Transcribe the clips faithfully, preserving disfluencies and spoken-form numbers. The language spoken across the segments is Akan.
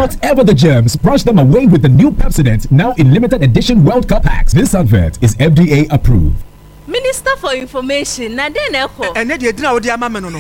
Whatever the germs, brush them away with the new Pepsodent, now in limited edition World Cup packs. This advert is F D A approved. Minister for Information, na den eko. Ene de dina odi ama no no.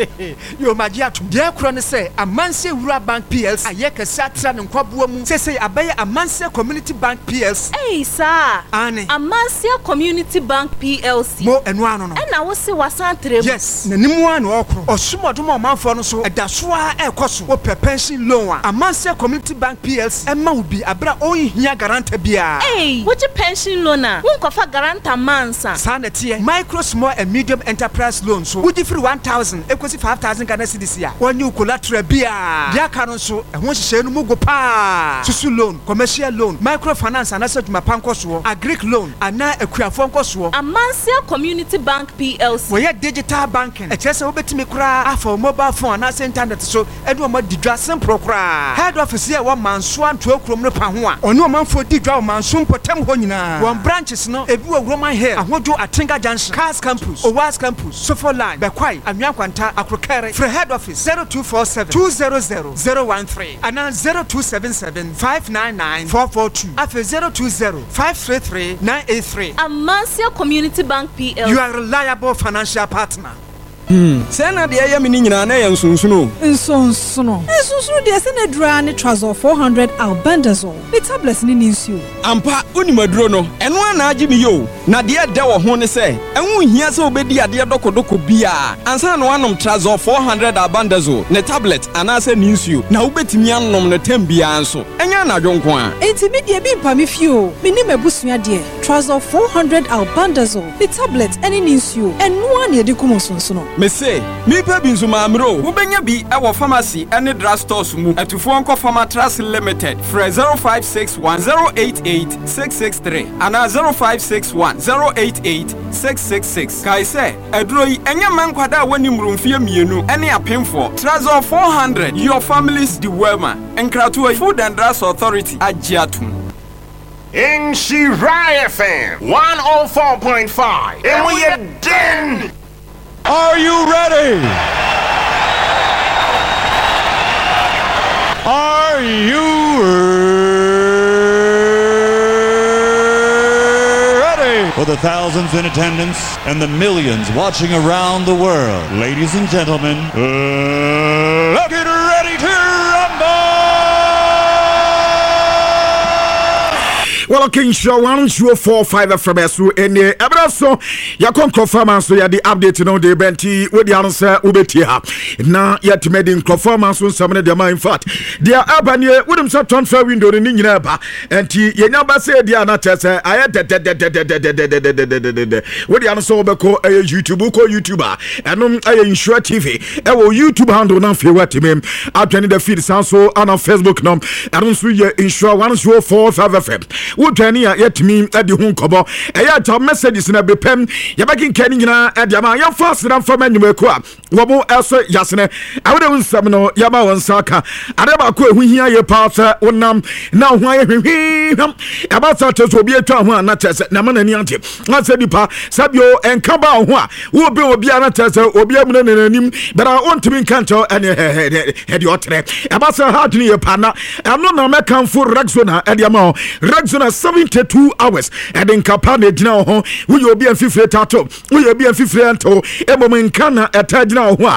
Yo magia to. De kro ne say Amanse Rural Bank P L C aye kesa tra ne nkwaboa mu. Say say abaye Amanse Community Bank P L C. Eh sir. Ane. Amanse Community Bank P L C. Mo eno ano no. E na wo se wasantre. Yes. Na nimu an okro. Osumodom omanfo no so edasoa ekoso. Wo pension loan. Amanse Community Bank P L C. E ma obi abra o hia guarantee bia. Eh, wo je pension loan a? Wo nkofa guarantor mansa. Micro, small and medium enterprise loans. So, would you free one thousand, equals five thousand Ghana cedis here. One new collateral beer. Dia canon so, and once you say no go pa. Susu loan, commercial loan, microfinance, and asset my pancos, a Greek loan, and now a queer phone cost. Amanse Community Bank P L C. We are digital banking. A chess over to me cry for mobile phone, and I sent internet so, Edward Mod the Drassen Procra. Head office here, one man swan to a chrome panua, or no man for the draw man soon potem honina. One branches no, if you are Roman hair, and what do a Tinga Junction, Cars Campus, Owas Campus, Sofo Line, Bekwai, and Yakwanta, Akrokere, for head office zero two four seven, two zero zero, zero one three, and now zero two seven seven, five nine nine, four four two, after zero two zero, five three three, nine eight three. Amanse Community Bank P L C. You are a reliable financial partner. Hmm. Sena de ya mini nyina na yan sunsuno. Nsonsono. Nsonsono de se na dra ne Trazol four hundred albendazole. The tablets ni ninsuo. Ampa unimaduro no. Eno ana agi mi yo. Na de da wo ho ne se. Enwu hia se obedi ade dokodoko bia. Ansa na wanom Trazol four hundred albendazole. Ne tablet ana se ninsuo. Na ubetimi anom ne tem bia anso. Enya na dwonko a. Enti me de bi mpa me fio. Me ni mabusua de. Trazol four hundred albendazole. The tablet ani ninsuo. Eno ana de komo sonsono. Me say, me pa binzu mamro. Ubenya bi ewo pharmacy ene drugstores mu. Etufo nko Pharmatras Limited. Fre zero five six one zero eight eight six six three. Ana zero five six one zero eight eight six six six. Kai say, edro yi enya mankwada wani mrumfie mienu ene apemfo. Trazol four hundred. Your family's the wema. Enkratu Food and Drugs Authority agiatum. In Shirai F M one oh four point five. And we are den. Are you ready? Are you ready? For the thousands in attendance and the millions watching around the world, ladies and gentlemen, uh, let's get ready to rumble! Well, King Show one show four five F M S and the Ebraso Yakon performance so ya the update no de benti with the answer ubeti ha na yet made in performance on some of them in fact they are up and here with them so transfer window in Nina ba and ye nyamba say they are not say I de de de de de de de de de with the answer obeko a YouTube ko YouTuber and um I insure T V e wo YouTube handle na fe what him atwani the feed so on Facebook no and so ye insure one show four five F M Wotani a yet me at the home cover. A yet messages in a bepem. Yabakin Kenning at Yama, your first and for many work. Wabo also Yasne. I would have some no Yama and Saka. I never could hear your part one num. Now, why him about such as will be a town one, not as Naman and Yanti. I said, Dipa, Sabio and Kaba, who will be an attester or be a name, but I want to be canto and head your trap. About so hard to your partner. I'm not a Mecan for Raxona at Yama. Raxona seventy-two hours and in Kapane now, we will be a fifty tato. We will be a fifty anto. Emo Minkana at Tajna.